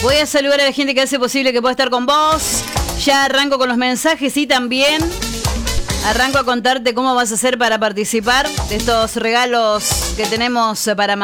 Voy a saludar a la gente que hace posible que pueda estar con vos. Ya arranco con los mensajes y también arranco a contarte cómo vas a hacer para participar de estos regalos que tenemos para